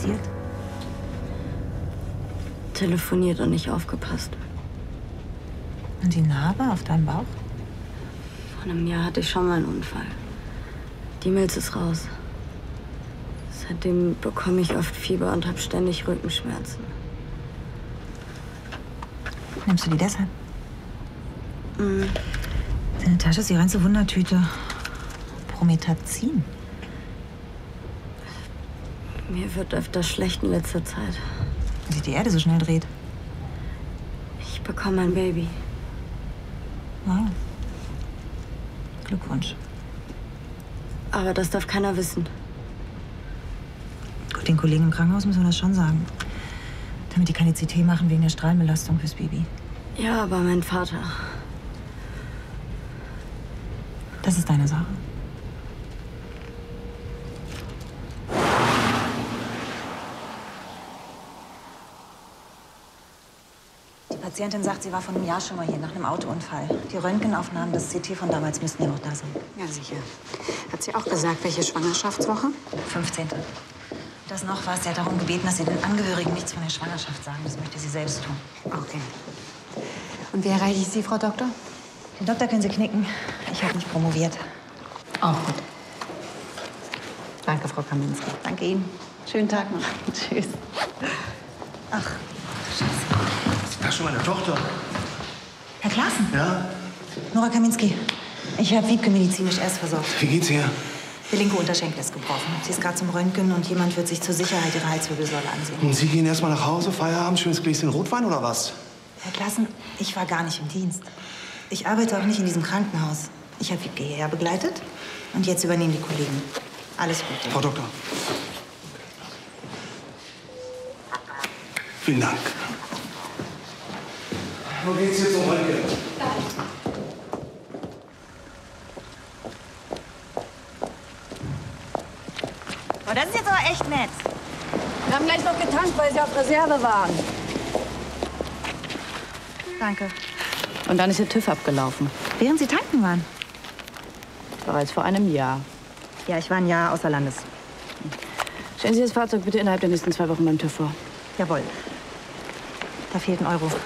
passiert? Telefoniert und nicht aufgepasst. Und die Narbe auf deinem Bauch? Vor einem Jahr hatte ich schon mal einen Unfall. Die Milz ist raus. Seitdem bekomme ich oft Fieber und habe ständig Rückenschmerzen. Nimmst du die deshalb? Deine Tasche ist die reinste Wundertüte. Promethazin. Mir wird öfter schlecht in letzter Zeit. Weil sich die Erde so schnell dreht. Ich bekomme ein Baby. Wow. Glückwunsch. Aber das darf keiner wissen. Gut, den Kollegen im Krankenhaus müssen wir das schon sagen. Damit die keine CT machen wegen der Strahlenbelastung fürs Baby. Ja, aber mein Vater. Das ist deine Sache. Die Patientin sagt, sie war vor einem Jahr schon mal hier, nach einem Autounfall. Die Röntgenaufnahmen, das CT von damals müssten ja noch da sein. Ja, sicher. Hat sie auch gesagt, welche Schwangerschaftswoche? 15. Das noch was. Sie hat darum gebeten, dass sie den Angehörigen nichts von der Schwangerschaft sagen. Das möchte sie selbst tun. Okay. Und wie erreiche ich Sie, Frau Doktor? Den Doktor können Sie knicken. Ich habe nicht promoviert. Auch gut. Danke, Frau Kaminski. Danke Ihnen. Schönen Tag noch. Tschüss. Ach, Das ist schon meine Tochter. Herr Klaassen? Ja? Nora Kaminski. Ich habe Wiebke medizinisch erst versorgt. Wie geht's ihr? Der linke Unterschenkel ist gebrochen. Sie ist gerade zum Röntgen und jemand wird sich zur Sicherheit ihre Halswirbelsäule ansehen. Und Sie gehen erst mal nach Hause, Feierabend, schönes Gläschen Rotwein oder was? Herr Klaassen, ich war gar nicht im Dienst. Ich arbeite auch nicht in diesem Krankenhaus. Ich habe Wiebke hierher begleitet und jetzt übernehmen die Kollegen. Alles Gute. Frau Doktor. Vielen Dank. Wo geht's jetzt um Röntgen? Oh, das ist jetzt aber echt nett. Wir haben gleich noch getankt, weil Sie auf Reserve waren. Danke. Und dann ist Ihr TÜV abgelaufen. Während Sie tanken waren? Bereits vor einem Jahr. Ja, ich war ein Jahr außer Landes. Stellen Sie das Fahrzeug bitte innerhalb der nächsten 2 Wochen beim TÜV vor. Jawohl. Da fehlt 1 Euro.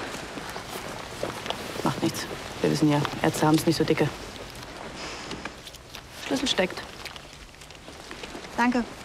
Macht nichts. Wir wissen ja, Ärzte haben es nicht so dicke. Schlüssel steckt. Danke.